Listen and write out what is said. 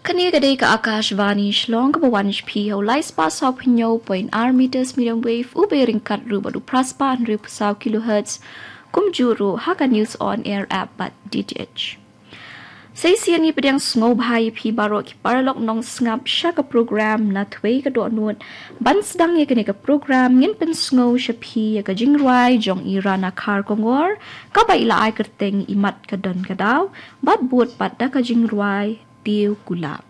Kani kadai ka Akashvani Shlong ka bawan HP ho lai spa sa pinyo point R meters medium wave ube ringkat ru badu praspa 100 kHz kumjuru haka news on air app bat DTH. Saysian ni pedang sngau bhai pi barok paralok nong sngap shaka program na tway ka do nut ban sedang ye kene ka program ngin pen sngau shapi ya ka jingrai jong irana kar kongor ka ba ila ai kerteng imat ka don ka daw bat buat pat da ka jingrai tiu kulap.